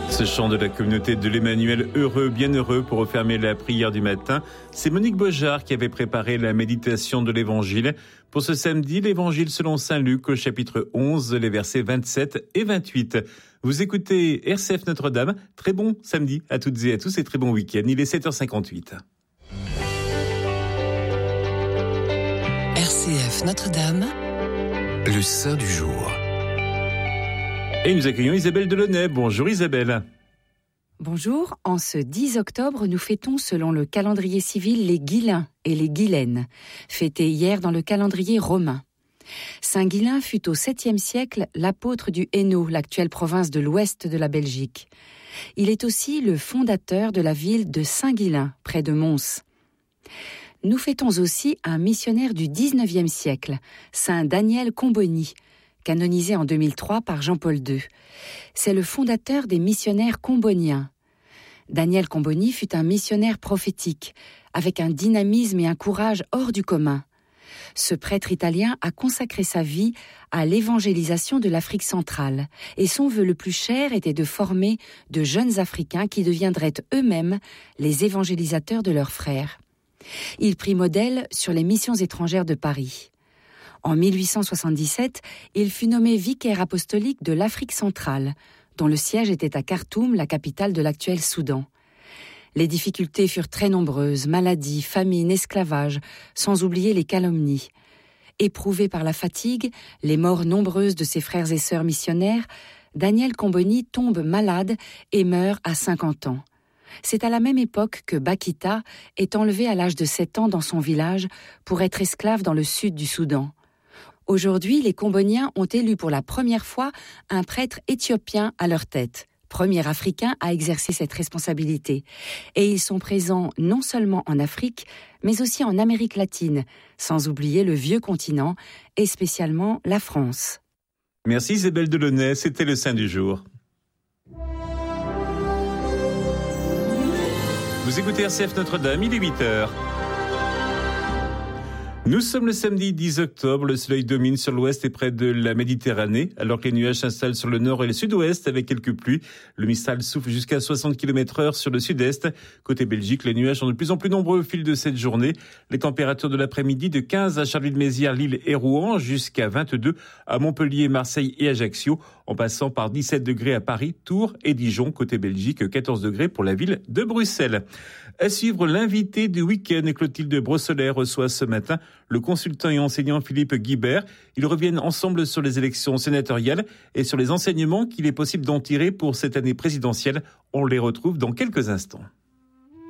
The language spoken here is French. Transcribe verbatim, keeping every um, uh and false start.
Ce chant de la communauté de l'Emmanuel, heureux, bienheureux pour refermer la prière du matin, c'est Monique Beaujard qui avait préparé la méditation de l'Évangile. Pour ce samedi, l'Évangile selon saint Luc au chapitre onze, les versets vingt-sept et vingt-huit. Vous écoutez R C F Notre-Dame. Très bon samedi à toutes et à tous et très bon week-end. Il est sept heures cinquante-huit. R C F Notre-Dame, le saint du jour. Et nous accueillons Isabelle Delaunay. Bonjour Isabelle. Bonjour, en ce dix octobre, nous fêtons selon le calendrier civil les Guilains et les Guilaines, fêtés hier dans le calendrier romain. Saint Guilain fut au septième siècle l'apôtre du Hainaut, l'actuelle province de l'ouest de la Belgique. Il est aussi le fondateur de la ville de Saint-Guilain, près de Mons. Nous fêtons aussi un missionnaire du dix-neuvième siècle, Saint Daniel Comboni, canonisé en deux mille trois par Jean-Paul deux. C'est le fondateur des missionnaires comboniens. Daniel Comboni fut un missionnaire prophétique, avec un dynamisme et un courage hors du commun. Ce prêtre italien a consacré sa vie à l'évangélisation de l'Afrique centrale, et son vœu le plus cher était de former de jeunes Africains qui deviendraient eux-mêmes les évangélisateurs de leurs frères. Il prit modèle sur les missions étrangères de Paris. En mille huit cent soixante-dix-sept, il fut nommé vicaire apostolique de l'Afrique centrale, dont le siège était à Khartoum, la capitale de l'actuel Soudan. Les difficultés furent très nombreuses, maladies, famine, esclavage, sans oublier les calomnies. Éprouvé par la fatigue, les morts nombreuses de ses frères et sœurs missionnaires, Daniel Comboni tombe malade et meurt à cinquante ans. C'est à la même époque que Bakita est enlevé à l'âge de sept ans dans son village pour être esclave dans le sud du Soudan. Aujourd'hui, les Comboniens ont élu pour la première fois un prêtre éthiopien à leur tête, premier Africain à exercer cette responsabilité. Et ils sont présents non seulement en Afrique, mais aussi en Amérique latine, sans oublier le vieux continent et spécialement la France. Merci Isabelle Delaunay, c'était le Saint du jour. Vous écoutez R C F Notre-Dame, il est huit heures. Nous sommes le samedi dix octobre, le soleil domine sur l'ouest et près de la Méditerranée, alors que les nuages s'installent sur le nord et le sud-ouest avec quelques pluies. Le Mistral souffle jusqu'à soixante kilomètres heure sur le sud-est. Côté Belgique, les nuages sont de plus en plus nombreux au fil de cette journée. Les températures de l'après-midi de quinze à Charleville-Mézières, Lille et Rouen, jusqu'à vingt-deux à Montpellier, Marseille et Ajaccio, en passant par dix-sept degrés à Paris, Tours et Dijon. Côté Belgique, quatorze degrés pour la ville de Bruxelles. À suivre, l'invité du week-end, Clotilde Brossolet reçoit ce matin le consultant et enseignant Philippe Guibert. Ils reviennent ensemble sur les élections sénatoriales et sur les enseignements qu'il est possible d'en tirer pour cette année présidentielle. On les retrouve dans quelques instants.